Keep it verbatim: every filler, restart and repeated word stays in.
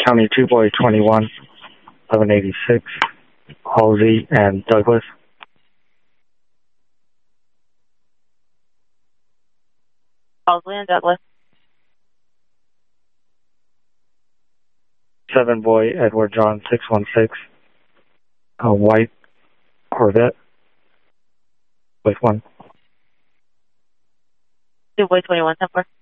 County two boy twenty-one, eleven eighty-six, Halsey and Douglas. Halsey and Douglas. seven boy Edward John six one six, a white Corvette with one. two boy twenty-one, ten four.